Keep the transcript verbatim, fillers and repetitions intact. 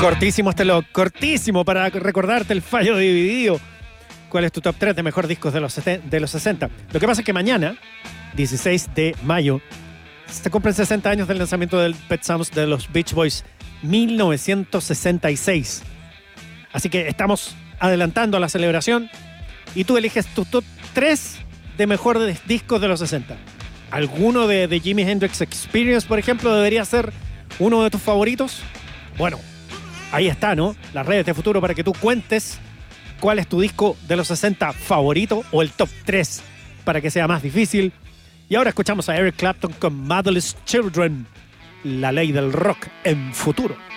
Cortísimo este log, cortísimo para recordarte el fallo dividido. ¿Cuál es tu top tres de mejores discos de los, de los sesenta? Lo que pasa es que mañana, dieciséis de mayo, se cumplen sesenta años del lanzamiento del Pet Sounds de los Beach Boys, mil novecientos sesenta y seis. Así que estamos adelantando la celebración y tú eliges tu top tres de mejores discos de los sesenta. ¿Alguno de, de Jimi Hendrix Experience, por ejemplo, debería ser uno de tus favoritos? Bueno, ahí está, ¿no? Las redes de futuro para que tú cuentes cuál es tu disco de los sesenta favorito o el top tres para que sea más difícil. Y ahora escuchamos a Eric Clapton con Motherless Children, la ley del rock en futuro.